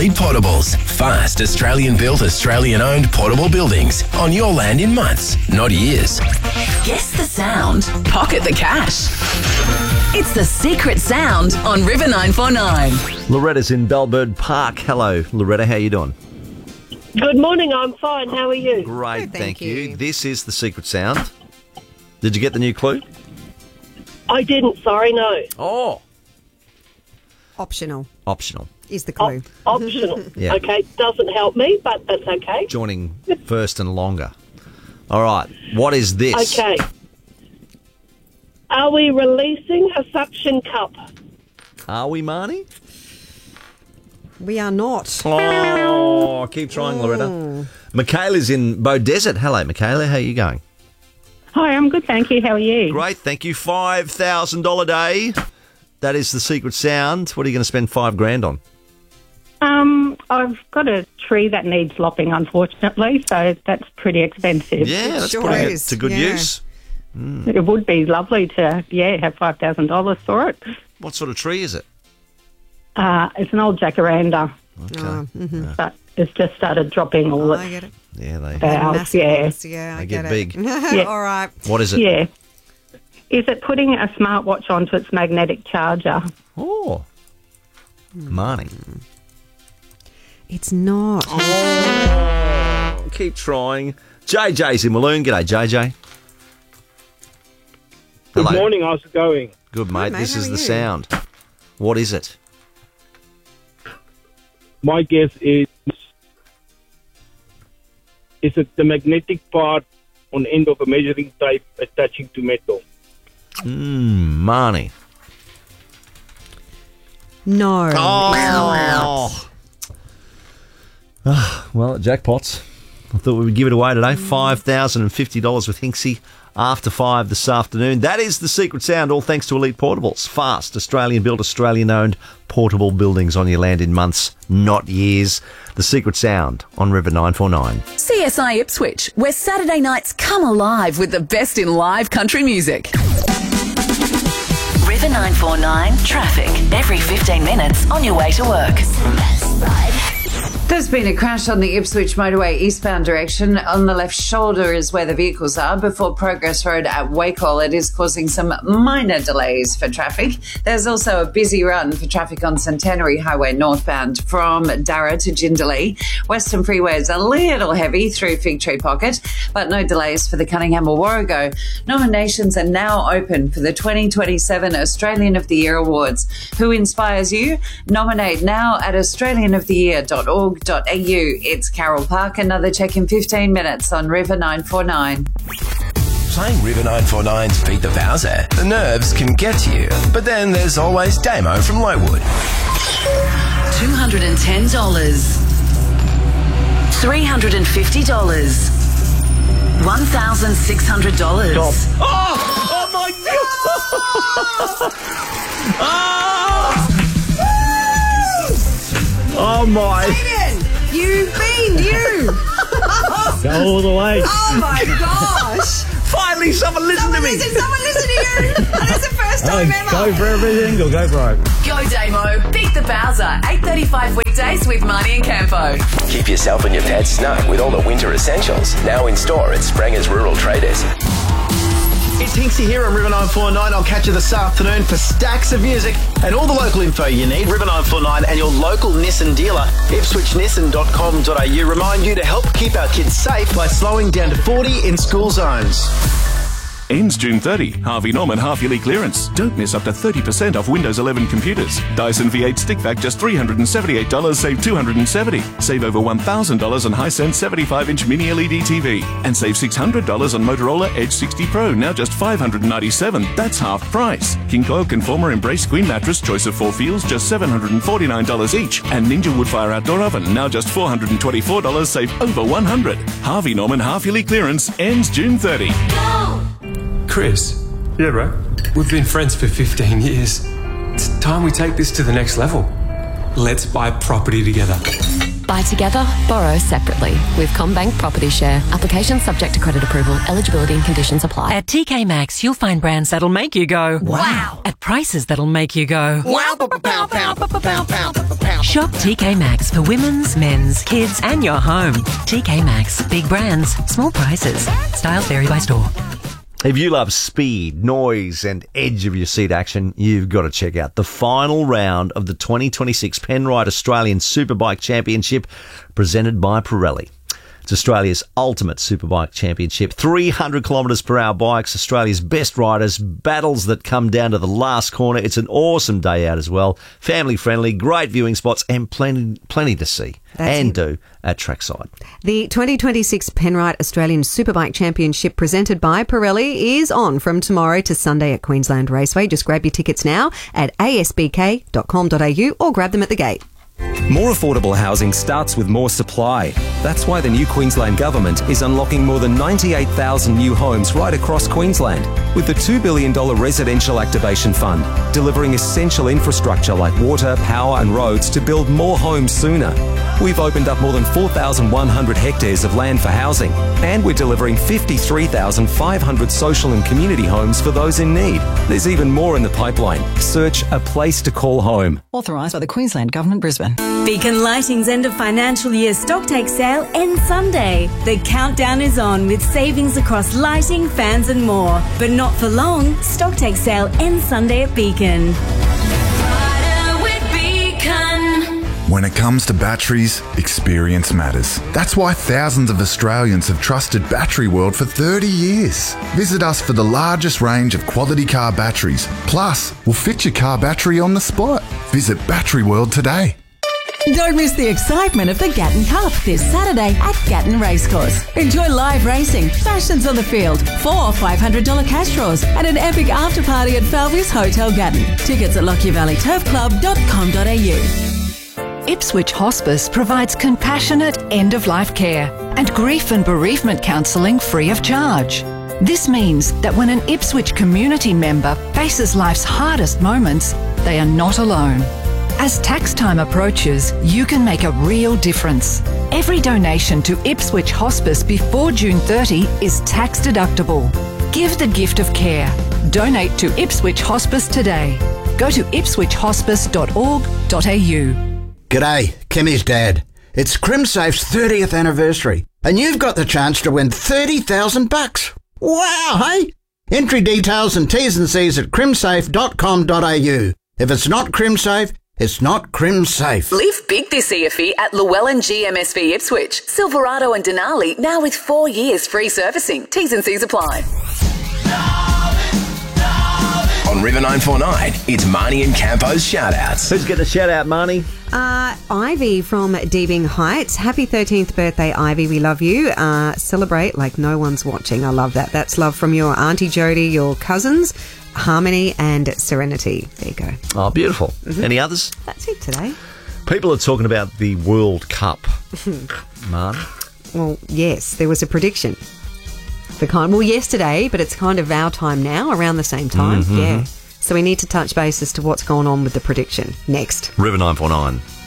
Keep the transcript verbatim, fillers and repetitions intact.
Elite Portables. Fast, Australian-built, Australian-owned portable buildings on your land in months, not years. Guess the sound. Pocket the cash. It's The Secret Sound on River nine four nine. Loretta's in Bellbird Park. Hello, Loretta. How you doing? Good morning. I'm fine. How are you? Great, Good, thank, thank you. you. This is The Secret Sound. Did you get the new clue? I didn't. Sorry, no. Oh. Optional Optional. is the Op- clue. optional. Yeah. Okay, doesn't help me, but that's okay. Joining first and longer. All right. What is this? Okay. Are we releasing a suction cup? Are we, Marnie? We are not. Oh, keep trying, Loretta. Michaela's in Bow Desert. Hello, Michaela. How are you going? Hi, I'm good, thank you. How are you? Great, thank you. five thousand dollars day. That is The Secret Sound. What are you going to spend five grand on? Um, I've got a tree that needs lopping, unfortunately, so that's pretty expensive. Yeah, that's sure putting it is, to good yeah. use. It would be lovely to, yeah, have five thousand dollars for it. What sort of tree is it? Uh, it's an old jacaranda, Okay. Oh, mhm. but it's just started dropping all Oh, its I get it. Yeah, they. boughs, Massive yeah. ones, Yeah, I They get, get it. big. All right. What is it? Yeah. Is it putting a smartwatch onto its magnetic charger? Oh. Marnie. It's not. Oh, keep trying. J J's in Walloon. G'day, J J. Good Hello. morning, how's it going? Good, mate. mate, This how is are the you? sound. What is it? My guess is, is it the magnetic part on the end of a measuring tape attaching to metal? Mmm, Marnie. No. Oh. Well, jackpots. I thought we would give it away today. five thousand fifty dollars with Hinksy after five this afternoon. That is The Secret Sound, all thanks to Elite Portables. Fast, Australian-built, Australian-owned portable buildings on your land in months, not years. The Secret Sound on River nine four nine. C S I Ipswich, where Saturday nights come alive with the best in live country music. River nine four nine traffic. Every fifteen minutes on your way to work. There's been a crash on the Ipswich motorway eastbound direction. On the left shoulder is where the vehicles are before Progress Road at Wacol. It is causing some minor delays for traffic. There's also a busy run for traffic on Centenary Highway northbound from Darra to Jindalee. Western Freeway is a little heavy through Fig Tree Pocket, but no delays for the Cunningham or Warrego. Nominations are now open for the twenty twenty-seven Australian of the Year Awards. Who inspires you? Nominate now at australian of the year dot org dot a u. It's Carol Park. Another check in fifteen minutes on River nine four nine. Playing River nine four nine's Beat the Bowser. The nerves can get to you, but then there's always Damo from Lowood. two hundred ten dollars. three hundred fifty dollars. one thousand six hundred dollars. Oh! Oh, my God! Oh! Oh, my. You bean, you. Go all the way. Oh, my gosh. Finally, someone listened Someone to me. listen, someone listen to you. And it's the first time ever. Go for everything or go for it. Go Damo. Beat the Bowser. eight thirty-five weekdays with Marnie and Campo. Keep yourself and your pets snug with all the winter essentials. Now in store at Spranger's Rural Traders. It's Hinksy here on River nine four nine. I'll catch you this afternoon for stacks of music and all the local info you need. River nine four nine and your local Nissan dealer, ipswich nissan dot com dot a u. Remind you to help keep our kids safe by slowing down to forty in school zones. Ends June thirtieth. Harvey Norman half-yearly clearance. Don't miss up to thirty percent off Windows eleven computers. Dyson V eight stick vac just three hundred seventy-eight dollars, save two hundred seventy dollars. Save over one thousand dollars on Hisense seventy-five inch mini L E D T V. And save six hundred dollars on Motorola Edge sixty Pro, now just five hundred ninety-seven dollars. That's half price. King Coil Conformer Embrace Queen Mattress, choice of four feels, just seven hundred forty-nine dollars each. And Ninja Woodfire Outdoor Oven, now just four hundred twenty-four dollars, save over one hundred dollars. Harvey Norman half-yearly clearance ends June thirtieth. Chris. Yeah, bro. We've been friends for fifteen years. It's time we take this to the next level. Let's buy property together. Buy together, borrow separately with CommBank Property Share. Application subject to credit approval. Eligibility and conditions apply. At T K Maxx, you'll find brands that'll make you go, wow, at prices that'll make you go, wow, pow, pow, pow, pow, pow, pow, pow. Shop T K Maxx for women's, men's, kids and your home. T K Maxx. Big brands, small prices. Styles vary by store. If you love speed, noise and edge of your seat action, you've got to check out the final round of the twenty twenty-six Penrite Australian Superbike Championship presented by Pirelli. It's Australia's ultimate superbike championship. three hundred kilometres per hour bikes, Australia's best riders, battles that come down to the last corner. It's an awesome day out as well. Family friendly, great viewing spots and plenty plenty to see That's and it. do at trackside. The twenty twenty-six Penrite Australian Superbike Championship presented by Pirelli is on from tomorrow to Sunday at Queensland Raceway. Just grab your tickets now at a s b k dot com dot a u or grab them at the gate. More affordable housing starts with more supply. That's why the new Queensland Government is unlocking more than ninety-eight thousand new homes right across Queensland with the two billion dollars Residential Activation Fund, delivering essential infrastructure like water, power and roads to build more homes sooner. We've opened up more than four thousand one hundred hectares of land for housing, and we're delivering fifty-three thousand five hundred social and community homes for those in need. There's even more in the pipeline. Search A Place to Call Home. Authorised by the Queensland Government, Brisbane. Beacon Lighting's end of financial year stocktake sale ends Sunday. The countdown is on with savings across lighting, fans and more. But not for long. Stocktake sale ends Sunday at Beacon. When it comes to batteries, experience matters. That's why thousands of Australians have trusted Battery World for thirty years. Visit us for the largest range of quality car batteries. Plus, we'll fit your car battery on the spot. Visit Battery World today. Don't miss the excitement of the Gatton Cup this Saturday at Gatton Racecourse. Enjoy live racing, fashions on the field, four five hundred dollars cash draws, and an epic after party at Falvius Hotel Gatton. Tickets at lockyer valley turf club dot com dot a u. Ipswich Hospice provides compassionate end-of-life care and grief and bereavement counselling free of charge. This means that when an Ipswich community member faces life's hardest moments, they are not alone. As tax time approaches, you can make a real difference. Every donation to Ipswich Hospice before June thirtieth is tax deductible. Give the gift of care. Donate to Ipswich Hospice today. Go to ipswich hospice dot org dot a u. G'day, Kimmy's dad. It's CrimSafe's thirtieth anniversary, and you've got the chance to win thirty thousand bucks. Wow, hey? Entry details and T's and C's at crimsafe dot com dot a u. If it's not CrimSafe, it's not CrimSafe. Live big this E F I at Llewellyn G M S V Ipswich, Silverado and Denali, now with four years free servicing. T's and C's apply. On River nine four nine, it's Marnie and Campo's shout-outs. Who's getting a shout-out, Marnie? Uh, Ivy from Deebing Heights. Happy thirteenth birthday, Ivy. We love you. Uh, celebrate like no one's watching. I love that. That's love from your Auntie Jody, your cousins, Harmony and Serenity. There you go. Oh, beautiful. Mm-hmm. Any others? That's it today. People are talking about the World Cup, Marnie. Well, yes, there was a prediction. The kind, well, yesterday, but it's kind of our time now, around the same time. Mm-hmm. Yeah. So we need to touch base as to what's going on with the prediction next. River nine four nine.